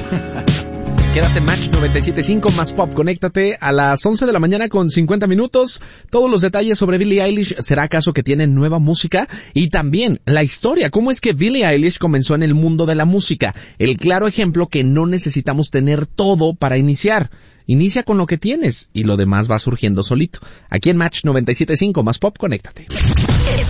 Quédate en Match 97.5 más pop. Conéctate a las 11 de la mañana con 50 minutos. Todos los detalles sobre Billie Eilish. ¿Será acaso que tiene nueva música? Y también la historia. ¿Cómo es que Billie Eilish comenzó en el mundo de la música? El claro ejemplo que no necesitamos tener todo para iniciar. Inicia con lo que tienes y lo demás va surgiendo solito. Aquí en Match 97.5 más pop, conéctate.